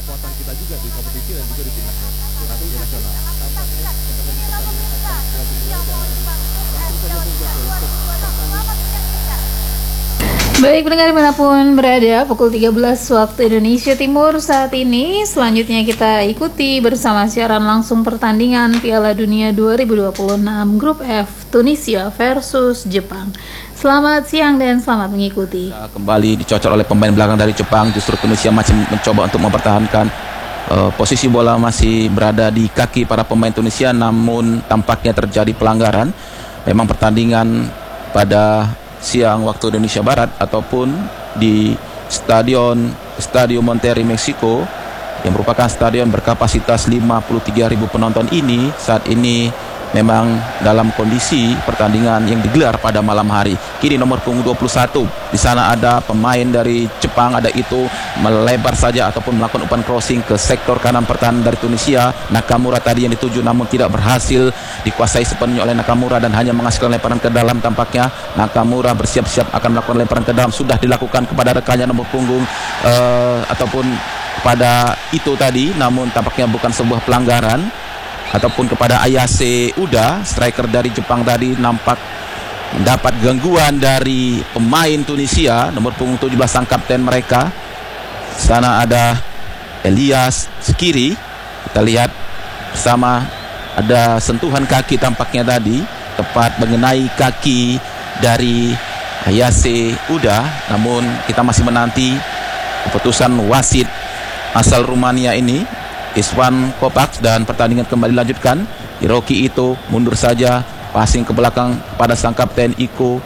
kekuatan kita juga di kompetisi dan juga di timnas nasional. Tampaknya pertandingan akan segera dimulai dan langsung saja Bung Joko untuk pertandingan. Baik pendengar dimanapun berada, pukul 13 waktu Indonesia Timur saat ini. Selanjutnya kita ikuti bersama siaran langsung pertandingan Piala Dunia 2026 Grup F, Tunisia versus Jepang. Selamat siang dan selamat mengikuti. Kembali dicocok oleh pemain belakang dari Jepang. Justru Tunisia masih mencoba untuk mempertahankan posisi bola, masih berada di kaki para pemain Tunisia, namun tampaknya terjadi pelanggaran. Memang pertandingan pada siang waktu Indonesia Barat ataupun di Stadion Monterrey, Meksiko, yang merupakan stadion berkapasitas 53.000 penonton ini saat ini memang dalam kondisi pertandingan yang digelar pada malam hari. Kini nomor punggung 21, di sana ada pemain dari Jepang, ada itu melebar saja ataupun melakukan umpan crossing ke sektor kanan pertahanan dari Tunisia. Nakamura tadi yang dituju namun tidak berhasil dikuasai sepenuhnya oleh Nakamura dan hanya menghasilkan lemparan ke dalam. Tampaknya Nakamura bersiap-siap akan melakukan lemparan ke dalam, sudah dilakukan kepada rekannya nomor punggung ataupun kepada itu tadi, namun tampaknya bukan sebuah pelanggaran. Ataupun kepada Ayase Uda, striker dari Jepang tadi, nampak mendapat gangguan dari pemain Tunisia, nomor punggung 17 sang kapten mereka. Sana ada Elias Skiri, kita lihat bersama, ada sentuhan kaki tampaknya tadi, tepat mengenai kaki dari Ayase Uda. Namun kita masih menanti keputusan wasit asal Rumania ini, Iswan Kopac, dan pertandingan kembali dilanjutkan. Hiroki itu mundur saja, passing ke belakang pada sang kapten Iko,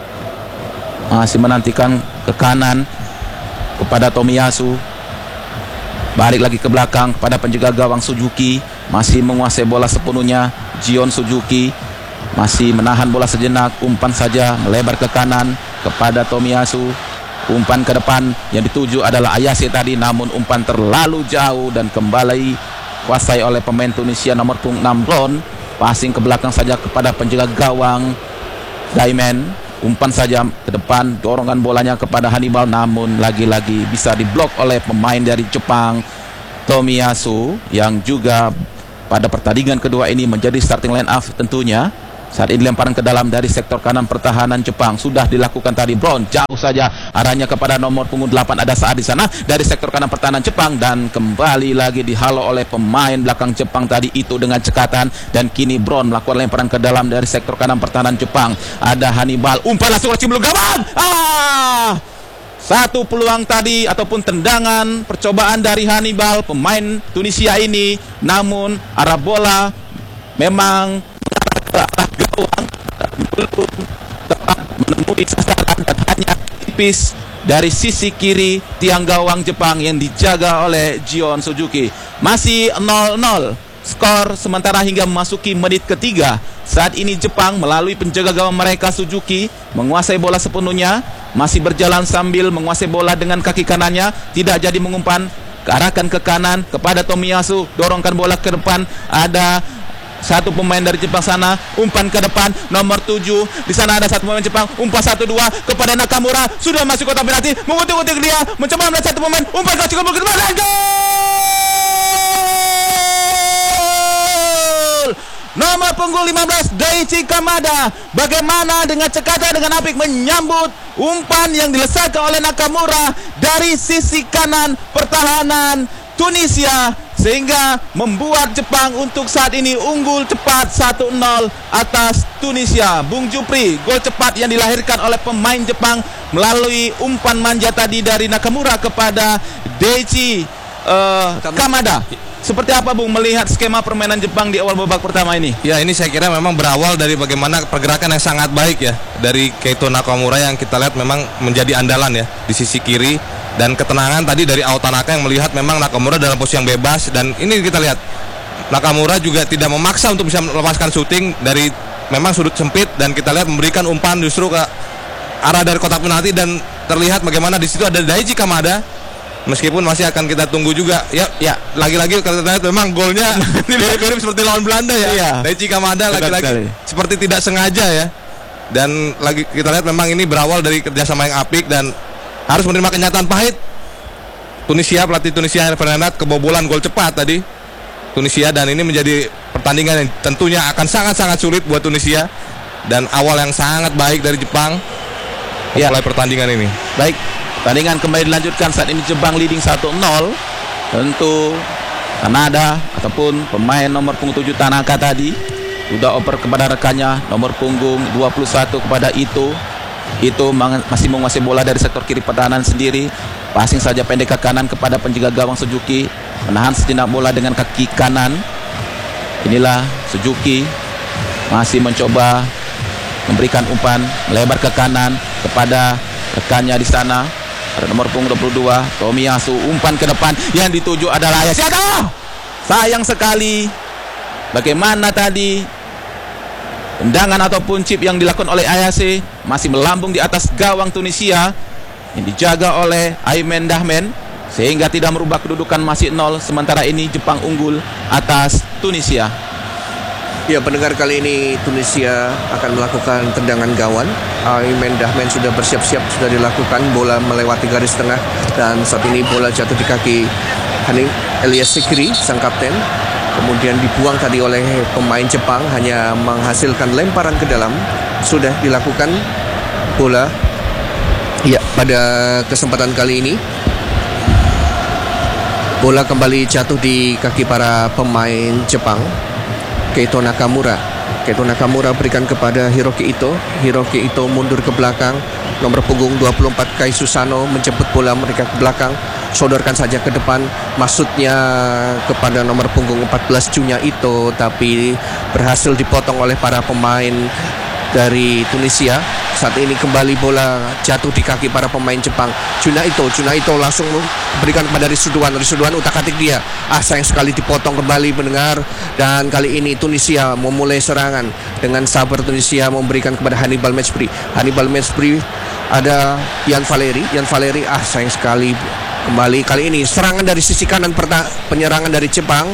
masih menantikan ke kanan kepada Tomiyasu, balik lagi ke belakang kepada penjaga gawang Suzuki, masih menguasai bola sepenuhnya. Jion Suzuki masih menahan bola sejenak, umpan saja melebar ke kanan kepada Tomiyasu. Umpan ke depan yang dituju adalah Ayase tadi, namun umpan terlalu jauh dan kembali kuasai oleh pemain Tunisia nomor punggung 6 Ron. Passing ke belakang saja kepada penjaga gawang Daimen. Umpan saja ke depan, dorongan bolanya kepada Hannibal, namun lagi-lagi bisa diblok oleh pemain dari Jepang, Tomiyasu, yang juga pada pertandingan kedua ini menjadi starting line up tentunya. Saat ini lemparan ke dalam dari sektor kanan pertahanan Jepang sudah dilakukan tadi. Brown jauh saja arahnya kepada nomor punggung 8, ada Saad di sana dari sektor kanan pertahanan Jepang, dan kembali lagi dihalau oleh pemain belakang Jepang tadi itu dengan cekatan. Dan kini Brown melakukan lemparan ke dalam dari sektor kanan pertahanan Jepang. Ada Hannibal, umpan langsung ke gawang. Satu peluang tadi ataupun tendangan percobaan dari Hannibal pemain Tunisia ini, namun arah bola memang arah gawang belum tepat menemui sasaran dan hanya tipis dari sisi kiri tiang gawang Jepang yang dijaga oleh Jion Suzuki. Masih 0-0 skor sementara hingga memasuki menit ketiga. Saat ini Jepang melalui penjaga gawang mereka Suzuki menguasai bola sepenuhnya, masih berjalan sambil menguasai bola dengan kaki kanannya, tidak jadi mengumpan, arahkan ke kanan kepada Tomiyasu, dorongkan bola ke depan. Ada satu pemain dari Jepang sana, umpan ke depan nomor 7. Di sana ada satu pemain Jepang, umpan 1-2 kepada Nakamura, sudah masuk kotak penalti, mengutik-utik dia, mencoba melihat satu pemain, umpan ke depan dan gol! Nomor punggung 15 Daichi Kamada, bagaimana dengan cekatan dengan apik menyambut umpan yang dilesatkan oleh Nakamura dari sisi kanan pertahanan Tunisia, sehingga membuat Jepang untuk saat ini unggul cepat 1-0 atas Tunisia. Bung Jupri, gol cepat yang dilahirkan oleh pemain Jepang melalui umpan manja tadi dari Nakamura kepada Daichi Kamada. Seperti apa Bung melihat skema permainan Jepang di awal babak pertama ini? Ya, ini saya kira memang berawal dari bagaimana pergerakan yang sangat baik ya dari Keito Nakamura yang kita lihat memang menjadi andalan ya di sisi kiri, dan ketenangan tadi dari Ao Tanaka yang melihat memang Nakamura dalam posisi yang bebas. Dan ini kita lihat Nakamura juga tidak memaksa untuk bisa melepaskan syuting dari memang sudut sempit, dan kita lihat memberikan umpan justru ke arah dari kotak penalti, dan terlihat bagaimana di situ ada Daichi Kamada. Meskipun masih akan kita tunggu juga ya lagi-lagi kita lihat memang golnya mirip seperti lawan Belanda ya. Iya. Daichi Kamada lagi-lagi seperti tidak sengaja ya. Dan lagi kita lihat memang ini berawal dari kerjasama yang apik dan harus menerima kenyataan pahit. Tunisia, pelatih Tunisia Fernandes kebobolan gol cepat tadi Tunisia, dan ini menjadi pertandingan yang tentunya akan sangat-sangat sulit buat Tunisia, dan awal yang sangat baik dari Jepang mulai pertandingan ini. Baik, pertandingan kembali dilanjutkan. Saat ini Jepang leading 1-0. Tentu Kanada ataupun pemain nomor punggung 7 Tanaka tadi sudah oper kepada rekannya nomor punggung 21 kepada Ito masih menguasai bola dari sektor kiri pertahanan sendiri. Passing saja pendek ke kanan kepada penjaga gawang Suzuki, menahan sejenak bola dengan kaki kanan. Inilah Suzuki masih mencoba memberikan umpan melebar ke kanan kepada rekannya di sana. Ada nomor punggung 22 Tomiyasu, umpan ke depan yang dituju adalah Ayase. Aduh! Sayang sekali. Bagaimana tadi tendangan ataupun chip yang dilakukan oleh Ayase masih melambung di atas gawang Tunisia yang dijaga oleh Aymen Dahmen, sehingga tidak merubah kedudukan masih 0. Sementara ini Jepang unggul atas Tunisia. Ya, pendengar, kali ini Tunisia akan melakukan tendangan gawang. Aymen Dahmen sudah bersiap-siap, sudah dilakukan, bola melewati garis tengah, dan saat ini bola jatuh di kaki Elias Sekiri, sang kapten. Kemudian dibuang tadi oleh pemain Jepang, hanya menghasilkan lemparan ke dalam. Sudah dilakukan bola. Ya, pada kesempatan kali ini bola kembali jatuh di kaki para pemain Jepang. Keito Nakamura berikan kepada Hiroki Ito. Hiroki Ito mundur ke belakang. Nomor punggung 24 Kai Susano menjemput bola mereka ke belakang. Sodorkan saja ke depan, maksudnya kepada nomor punggung 14 Junya Ito, tapi berhasil dipotong oleh para pemain dari Tunisia. Saat ini kembali bola jatuh di kaki para pemain Jepang. Juna Ito langsung berikan kepada Risuduan utak-atik dia. Sayang sekali dipotong kembali, mendengar. Dan kali ini Tunisia memulai serangan. Dengan sabar Tunisia memberikan kepada Hannibal Mejbri. Ada Yan Valeri. Sayang sekali kembali. Kali ini serangan dari sisi kanan, penyerangan dari Jepang.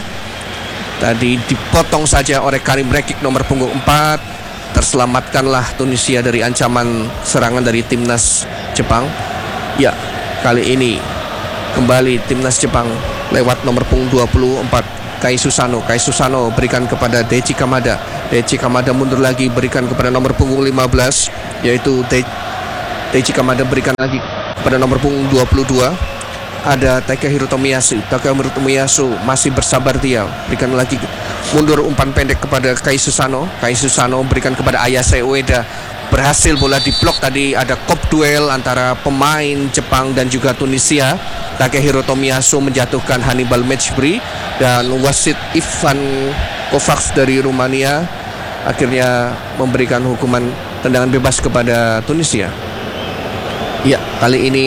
Tadi dipotong saja oleh Karim Rekik nomor punggung 4. Terselamatkanlah Tunisia dari ancaman serangan dari timnas Jepang. Ya, kali ini kembali timnas Jepang lewat nomor punggung 24 Kai Susano berikan kepada Daichi Kamada mundur lagi, berikan kepada nomor punggung 15, yaitu Daichi Kamada berikan lagi kepada nomor punggung 22. Ada Takehiro Tomiyasu masih bersabar dia, berikan lagi mundur umpan pendek kepada Kai Susano berikan kepada Ayase Ueda. Berhasil bola diblok tadi. Ada kop duel antara pemain Jepang dan juga Tunisia. Takehiro Tomiyasu menjatuhkan Hannibal Mejbri, dan wasit Ivan Kovacs dari Rumania akhirnya memberikan hukuman tendangan bebas kepada Tunisia. Ya, kali ini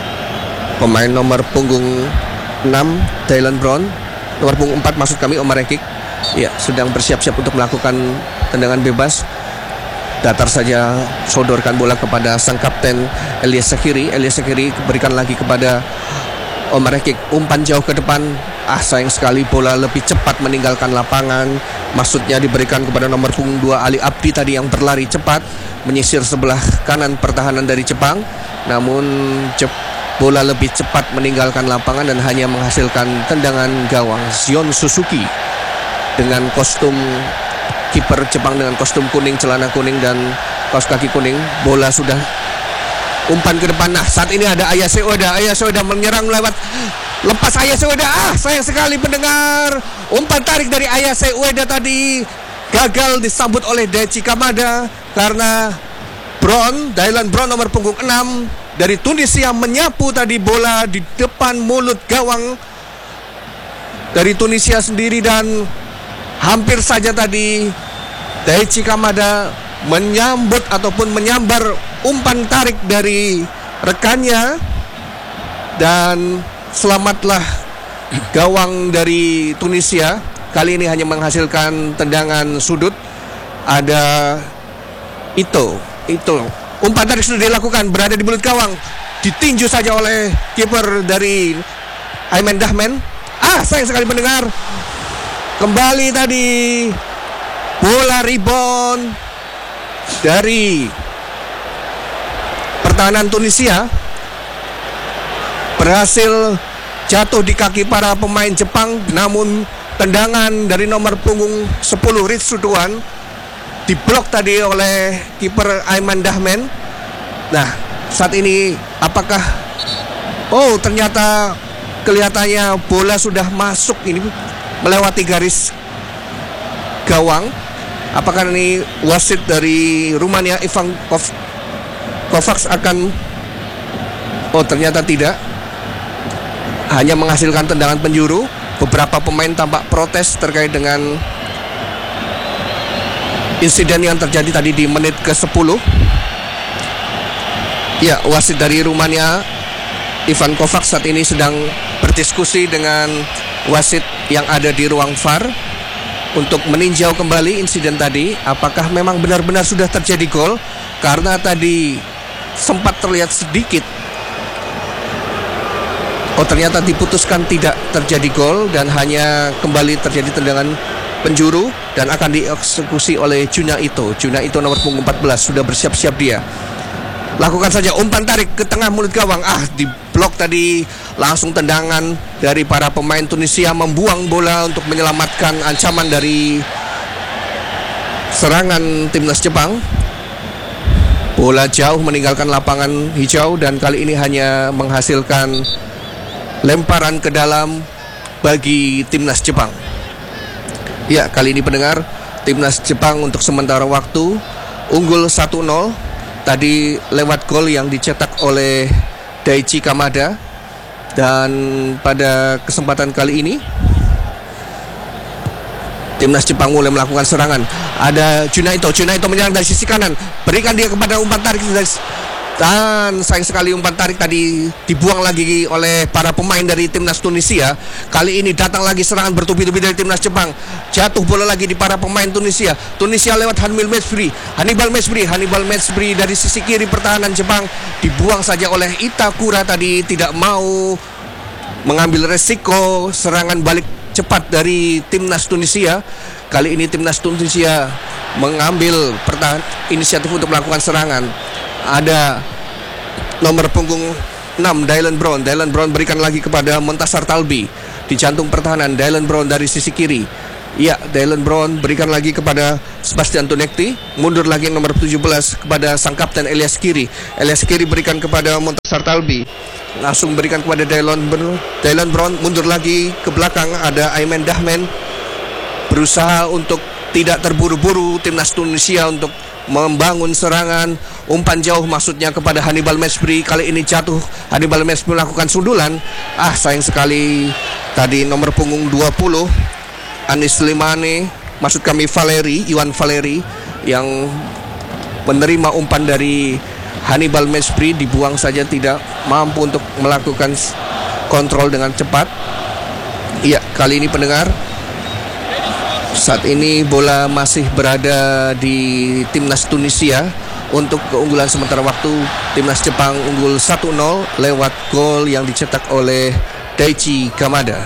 pemain nomor punggung 6 Dylan Brown, nomor punggung 4 maksud kami Omar Rekik, ya, sedang bersiap-siap untuk melakukan tendangan bebas. Datar saja sodorkan bola kepada sang kapten Elias Sekiri berikan lagi kepada Omar Rekik, umpan jauh ke depan. Sayang sekali bola lebih cepat meninggalkan lapangan. Maksudnya diberikan kepada nomor punggung 2 Ali Abdi tadi yang berlari cepat menyisir sebelah kanan pertahanan dari Jepang. Namun bola lebih cepat meninggalkan lapangan dan hanya menghasilkan tendangan gawang. Zion Suzuki dengan kostum kiper Jepang dengan kostum kuning, celana kuning dan kaos kaki kuning. Bola sudah umpan ke depan. Nah, saat ini ada Ayase Ueda menyerang lewat lepas Ayase Ueda. Sayang sekali pendengar, umpan tarik dari Ayase Ueda tadi gagal disambut oleh Daichi Kamada karena Dylan Brown nomor punggung 6 dari Tunisia menyapu tadi bola di depan mulut gawang dari Tunisia sendiri, dan hampir saja tadi Daichi Kamada menyambut ataupun menyambar umpan tarik dari rekannya, dan selamatlah gawang dari Tunisia. Kali ini hanya menghasilkan tendangan sudut. Ada Ito, umpan tarik sudah dilakukan, berada di mulut gawang, ditinju saja oleh kiper dari Aymen Dahmen. Sayang sekali mendengar, kembali tadi bola rebound dari pertahanan Tunisia berhasil jatuh di kaki para pemain Jepang, namun tendangan dari nomor punggung 10 Ritsudoan diblok tadi oleh kiper Aiman Dahmen. Nah, saat ini apakah ternyata kelihatannya bola sudah masuk ini melewati garis gawang. Apakah ini wasit dari Rumania Ivan Kovacs akan ternyata tidak, hanya menghasilkan tendangan penjuru. Beberapa pemain tampak protes terkait dengan insiden yang terjadi tadi di menit ke-10. Ya, wasit dari Rumania Ivan Kovacs saat ini sedang berdiskusi dengan wasit yang ada di ruang VAR untuk meninjau kembali insiden tadi, apakah memang benar-benar sudah terjadi gol. Karena tadi sempat terlihat sedikit ternyata diputuskan tidak terjadi gol dan hanya kembali terjadi tendangan penjuru dan akan dieksekusi oleh Juna Ito nomor punggung 14. Sudah bersiap-siap dia. Lakukan saja umpan tarik ke tengah mulut gawang. Diblok tadi. Langsung tendangan dari para pemain Tunisia membuang bola untuk menyelamatkan ancaman dari serangan timnas Jepang. Bola jauh meninggalkan lapangan hijau dan kali ini hanya menghasilkan lemparan ke dalam bagi timnas Jepang. Ya, kali ini pendengar, timnas Jepang untuk sementara waktu unggul 1-0 tadi lewat gol yang dicetak oleh Daichi Kamada. Dan pada kesempatan kali ini timnas Jepang mulai melakukan serangan. Ada Junaito menyerang dari sisi kanan, berikan dia kepada umpan tarik dan sayang sekali umpan tarik tadi dibuang lagi oleh para pemain dari timnas Tunisia. Kali ini datang lagi serangan bertubi-tubi dari timnas Jepang. Jatuh bola lagi di para pemain Tunisia lewat Hannibal Mejbri dari sisi kiri pertahanan Jepang. Dibuang saja oleh Itakura tadi, tidak mau mengambil resiko serangan balik cepat dari timnas Tunisia. Kali ini timnas Tunisia mengambil inisiatif untuk melakukan serangan. Ada nomor punggung 6 Dylan Brown berikan lagi kepada Montasar Talbi di jantung pertahanan. Dylan Brown dari sisi kiri. Ya, Dylan Brown berikan lagi kepada Sebastian Tunekti. Mundur lagi nomor 17 kepada sang kapten Elias Kiri berikan kepada Montasar Talbi. Langsung berikan kepada Dylan Brown. Mundur lagi ke belakang. Ada Aiman Dahmen berusaha untuk tidak terburu-buru timnas Tunisia untuk membangun serangan. Umpan jauh maksudnya kepada Hannibal Mejbri. Kali ini jatuh. Hannibal Mejbri melakukan sundulan. Sayang sekali tadi nomor punggung 20 Anis Limane, maksud kami Iwan Valeri yang menerima umpan dari Hannibal Mejbri, dibuang saja, tidak mampu untuk melakukan kontrol dengan cepat. Iya, kali ini pendengar, saat ini bola masih berada di timnas Tunisia. Untuk keunggulan sementara waktu, timnas Jepang unggul 1-0 lewat gol yang dicetak oleh Daichi Kamada.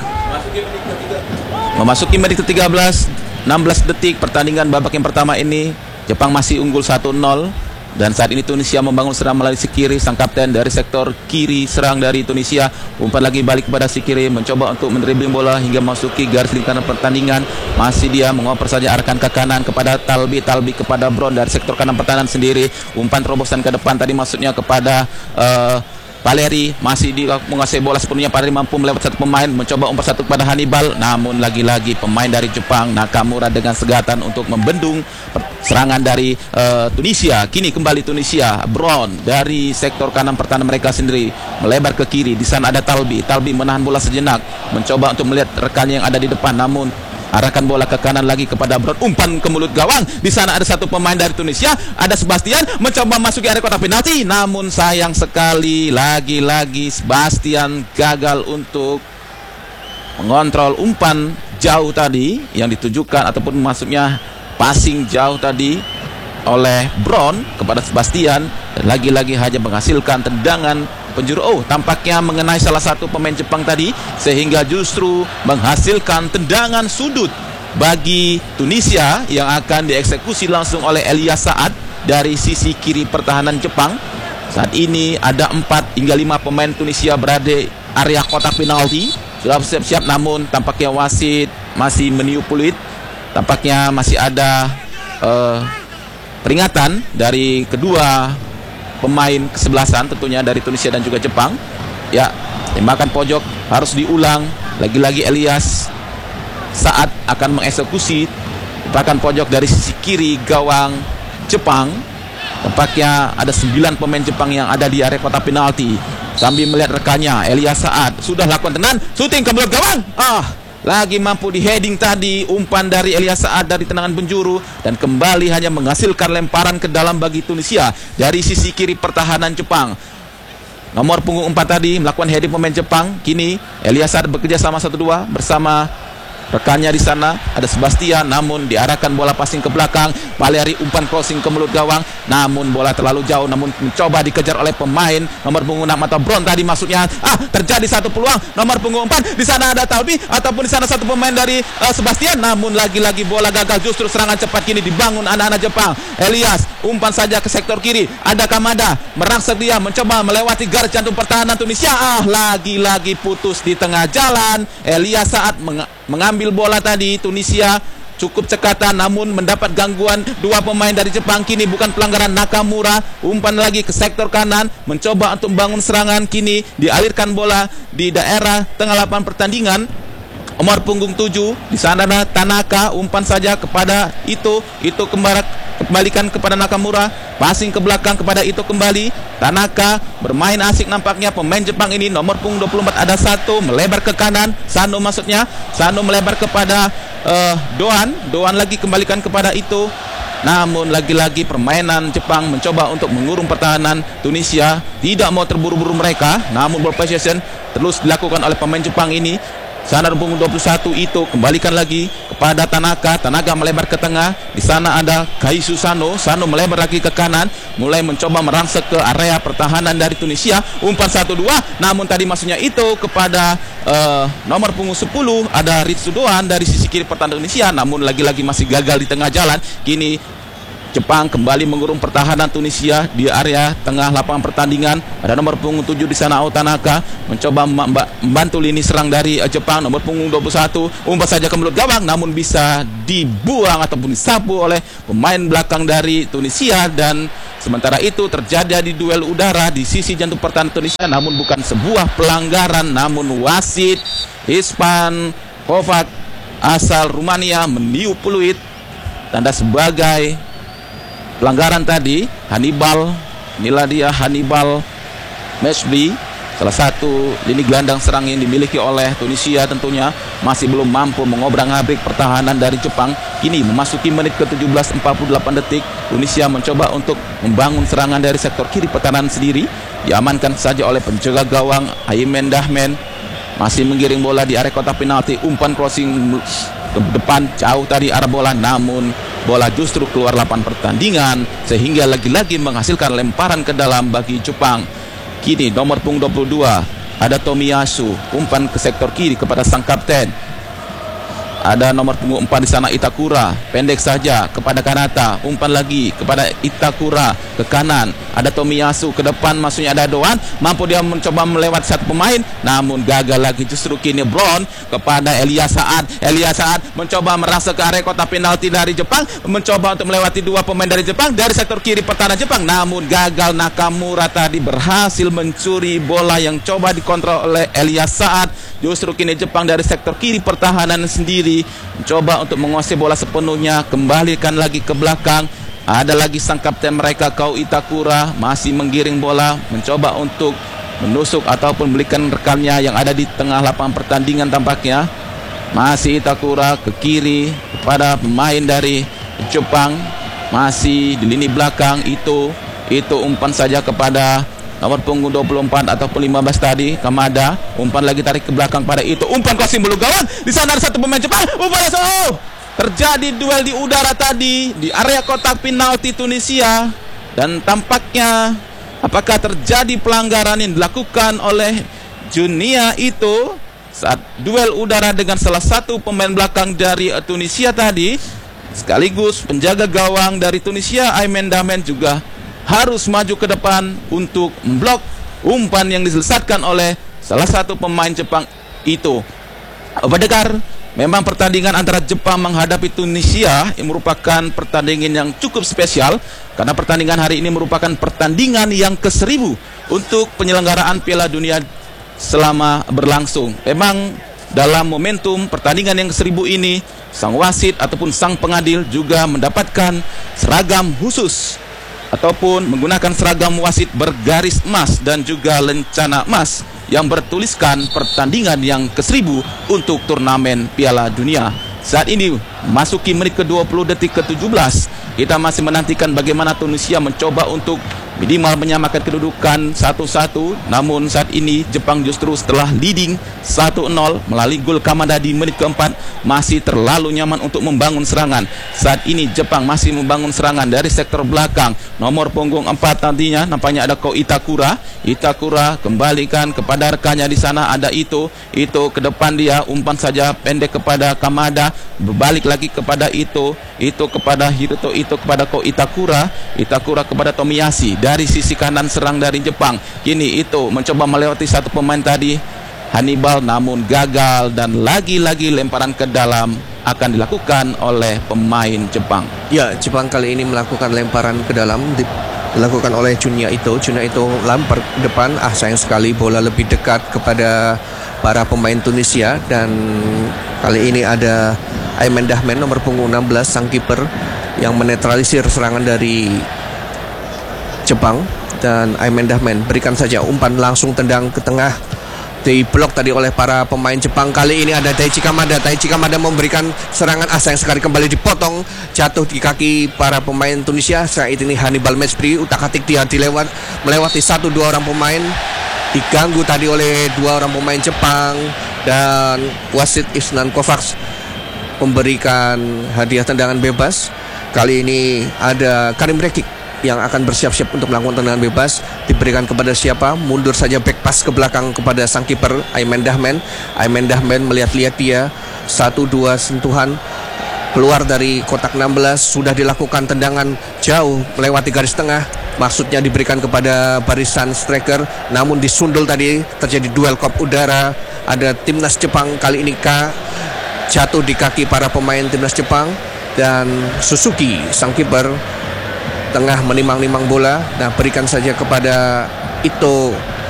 Memasuki menit ke-13, 16 detik pertandingan babak yang pertama ini, Jepang masih unggul 1-0. Dan saat ini Tunisia membangun serang melalui si kiri. Sang kapten dari sektor kiri serang dari Tunisia umpan lagi balik kepada si kiri, mencoba untuk mendribbling bola hingga masuki garis lingkaran pertandingan. Masih dia mengoper saja, arahkan ke kanan kepada Talbi kepada Brown dari sektor kanan pertahanan sendiri. Umpan terobosan ke depan tadi maksudnya kepada Valeri, masih menguasai bola sepenuhnya. Valeri mampu melewat satu pemain, mencoba umpan satu kepada Hannibal, namun lagi-lagi pemain dari Jepang Nakamura dengan segatan untuk membendung serangan dari Tunisia. Kini kembali Tunisia. Brown dari sektor kanan pertahanan mereka sendiri melebar ke kiri. Di sana ada Talbi menahan bola sejenak, mencoba untuk melihat rekannya yang ada di depan, namun arahkan bola ke kanan lagi kepada Brown, umpan ke mulut gawang. Di sana ada satu pemain dari Tunisia, ada Sebastian, mencoba masuk ke area kotak penalti, namun sayang sekali lagi-lagi Sebastian gagal untuk mengontrol umpan jauh tadi yang ditujukan ataupun maksudnya passing jauh tadi oleh Brown kepada Sebastian, dan lagi-lagi hanya menghasilkan tendangan penjuru. Tampaknya mengenai salah satu pemain Jepang tadi, sehingga justru menghasilkan tendangan sudut bagi Tunisia yang akan dieksekusi langsung oleh Elias Saad dari sisi kiri pertahanan Jepang. Saat ini ada 4 hingga 5 pemain Tunisia berada area kotak penalti. Sudah siap-siap, namun tampaknya wasit masih meniup peluit. Tampaknya masih ada peringatan dari kedua pemain kesebelasan, tentunya dari Tunisia dan juga Jepang. Ya, tembakan pojok harus diulang. Lagi-lagi Elias saat akan mengeksekusi tembakan pojok dari sisi kiri gawang Jepang. Tampaknya ada 9 pemain Jepang yang ada di area kotak penalti. Sambil melihat rekannya, Elias Saad sudah lakukan tenan, syuting ke belakang gawang. Lagi mampu di heading tadi, umpan dari Elias Saad dari tendangan penjuru, dan kembali hanya menghasilkan lemparan ke dalam bagi Tunisia dari sisi kiri pertahanan Jepang. Nomor punggung 4 tadi melakukan heading pemain Jepang. Kini Elias Saad bekerja sama 1-2 bersama rekannya di sana, ada Sebastian, namun diarahkan bola passing ke belakang. Valeri umpan crossing ke mulut gawang, namun bola terlalu jauh, namun mencoba dikejar oleh pemain nomor punggung 6 atau Brown tadi maksudnya. Terjadi satu peluang nomor punggung 4. Di sana ada Talbi ataupun di sana satu pemain dari Sebastian, namun lagi-lagi bola gagal. Justru serangan cepat kini dibangun anak-anak Jepang. Elias umpan saja ke sektor kiri, ada Kamada merangsek, dia mencoba melewati garis jantung pertahanan Tunisia. Lagi-lagi putus di tengah jalan. Elias saat mengambil bola tadi, Tunisia cukup cekatan, namun mendapat gangguan dua pemain dari Jepang. Kini bukan pelanggaran Nakamura, umpan lagi ke sektor kanan, mencoba untuk membangun serangan. Kini dialirkan bola di daerah tengah lapangan pertandingan. Nomor punggung 7 di sana ada Tanaka, umpan saja kepada Ito kembalikan kepada Nakamura, passing ke belakang kepada Ito kembali. Tanaka bermain asik nampaknya pemain Jepang ini. Nomor punggung 24 ada Sato, melebar ke kanan, Sano maksudnya, Sano melebar kepada Doan lagi kembalikan kepada Ito. Namun lagi-lagi permainan Jepang mencoba untuk mengurung pertahanan Tunisia, tidak mau terburu-buru mereka, namun ball possession terus dilakukan oleh pemain Jepang ini. Sana punggung 21 Ito kembalikan lagi kepada Tanaka. Tanaka melebar ke tengah. Di sana ada Kaisu Sano. Sano melebar lagi ke kanan, mulai mencoba merangsek ke area pertahanan dari Tunisia. Umpan 1-2, namun tadi maksudnya Ito kepada nomor punggung 10 ada Ritsu Doan dari sisi kiri pertahanan Tunisia, namun lagi-lagi masih gagal di tengah jalan. Kini Jepang kembali mengurung pertahanan Tunisia di area tengah lapangan pertandingan. Ada nomor punggung 7 di sana Tanaka mencoba membantu lini serang dari Jepang. Nomor punggung 21 umpan saja ke mulut gawang, namun bisa dibuang ataupun disapu oleh pemain belakang dari Tunisia. Dan sementara itu terjadi di duel udara di sisi jantung pertahanan Tunisia, namun bukan sebuah pelanggaran, namun wasit Ispan Kovac asal Rumania meniup peluit tanda sebagai pelanggaran tadi. Inilah dia Hannibal Meshbi, salah satu lini gelandang serang yang dimiliki oleh Tunisia, tentunya masih belum mampu mengobrak-abrik pertahanan dari Jepang. Kini memasuki menit ke-17 48 detik, Tunisia mencoba untuk membangun serangan dari sektor kiri pertahanan sendiri. Diamankan saja oleh penjaga gawang Aymen Dahmen, masih menggiring bola di area kotak penalti. Umpan crossing ke depan jauh tadi arah bola, namun bola justru keluar lapangan pertandingan sehingga lagi-lagi menghasilkan lemparan ke dalam bagi Jepang. Kini nomor punggung 22 ada Tomiyasu, umpan ke sektor kiri kepada sang kapten. Ada nomor punggung 4 di sana Itakura, pendek saja kepada Kanata, umpan lagi kepada Itakura ke kanan. Ada Tomiyasu ke depan, maksudnya ada Doan, mampu dia mencoba melewati satu pemain, namun gagal lagi. Justru kini Brown kepada Elias Saad. Elias Saad mencoba merasa ke area kotak penalti dari Jepang, mencoba untuk melewati dua pemain dari Jepang dari sektor kiri pertahanan Jepang, namun gagal. Nakamura tadi berhasil mencuri bola yang coba dikontrol oleh Elias Saad. Justru kini Jepang dari sektor kiri pertahanan sendiri mencoba untuk menguasai bola sepenuhnya, kembalikan lagi ke belakang. Ada lagi sang kapten mereka Kau Itakura masih menggiring bola, mencoba untuk menusuk ataupun belikan rekannya yang ada di tengah lapangan pertandingan. Tampaknya masih Itakura ke kiri kepada pemain dari Jepang, masih di lini belakang. Itu umpan saja kepada nomor punggung 24 ataupun 15 tadi Kamada, umpan lagi tarik ke belakang pada itu, umpan crossing bulu gawang. Di sana ada satu pemain Jepang, umpan terjadi duel di udara tadi di area kotak penalti Tunisia. Dan tampaknya apakah terjadi pelanggaran yang dilakukan oleh Junia itu saat duel udara dengan salah satu pemain belakang dari Tunisia tadi, sekaligus penjaga gawang dari Tunisia Aymen Dahmen juga harus maju ke depan untuk memblok umpan yang diselesaikan oleh salah satu pemain Jepang Ito. Pendengar, memang pertandingan antara Jepang menghadapi Tunisia yang merupakan pertandingan yang cukup spesial karena pertandingan hari ini merupakan pertandingan yang ke-1000 untuk penyelenggaraan Piala Dunia selama berlangsung. Memang dalam momentum pertandingan yang ke-1000 ini, sang wasit ataupun sang pengadil juga mendapatkan seragam khusus ataupun menggunakan seragam wasit bergaris emas dan juga lencana emas yang bertuliskan pertandingan yang ke-1000 untuk turnamen Piala Dunia. Saat ini masuki menit ke-20 detik ke-17. Kita masih menantikan bagaimana Tunisia mencoba untuk minimal menyamakan kedudukan 1-1. Namun saat ini Jepang justru setelah leading 1-0 melalui gol Kamada di menit keempat masih terlalu nyaman untuk membangun serangan. Saat ini Jepang masih membangun serangan dari sektor belakang. Nomor punggung 4 nantinya nampaknya ada Ko Itakura. Itakura kembalikan kepada rekannya di sana, ada Ito ke depan, dia umpan saja pendek kepada Kamada, berbalik lagi kepada Ito kepada Hiroto, Ito kepada Ko Itakura kepada Tomiyasu. Dari sisi kanan serang dari Jepang, kini Ito mencoba melewati satu pemain tadi Hannibal, namun gagal, dan lagi-lagi lemparan ke dalam akan dilakukan oleh pemain Jepang. Ya, Jepang kali ini melakukan lemparan ke dalam dilakukan oleh Junya Ito lempar ke depan. Sayang sekali bola lebih dekat kepada para pemain Tunisia, dan kali ini ada Ayman Dahman nomor punggung 16 sang kiper yang menetralisir serangan dari Jepang. Dan Ayman Dahman berikan saja umpan langsung tendang ke tengah, diblok tadi oleh para pemain Jepang. Kali ini ada Taichi Kamada memberikan serangan, sayang sekali kembali dipotong, jatuh di kaki para pemain Tunisia. Saat ini Hannibal Mejbri utak-atik dia melewati 1-2 orang pemain, diganggu tadi oleh 2 orang pemain Jepang, dan wasit Isnan Kovacs memberikan hadiah tendangan bebas. Kali ini ada Karim Rekik yang akan bersiap-siap untuk melakukan tendangan bebas. Diberikan kepada siapa? Mundur saja, back pass ke belakang kepada sang kiper Ayman Dahman. Ayman Dahman melihat-lihat dia, 1-2 sentuhan keluar dari kotak 16, sudah dilakukan tendangan jauh melewati garis tengah, maksudnya diberikan kepada barisan striker, namun disundul tadi, terjadi duel kop udara. Ada timnas Jepang kali ini jatuh di kaki para pemain timnas Jepang, dan Suzuki sang kiper tengah menimang-nimang bola. Nah, berikan saja kepada Ito